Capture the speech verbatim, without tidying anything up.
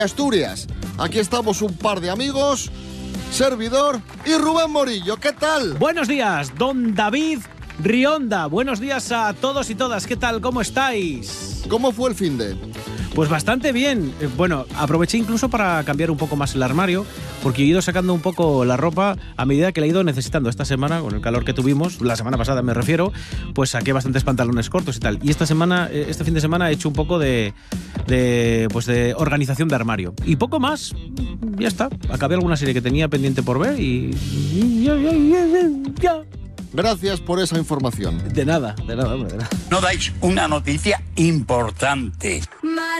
Asturias. Aquí estamos un par de amigos, servidor y Rubén Morillo. ¿Qué tal? Buenos días, don David Rionda. Buenos días a todos y todas. ¿Qué tal? ¿Cómo estáis? ¿Cómo fue el finde? Pues bastante bien. Bueno, aproveché incluso para cambiar un poco más el armario, porque he ido sacando un poco la ropa a medida que la he ido necesitando. Esta semana, con el calor que tuvimos, la semana pasada me refiero, pues saqué bastantes pantalones cortos y tal. Y esta semana, este fin de semana he hecho un poco de, de, pues de organización de armario. Y poco más, ya está. Acabé alguna serie que tenía pendiente por ver y... ya, ya, ya, ya. Gracias por esa información. De nada, de nada, hombre, de nada. No dais una noticia importante.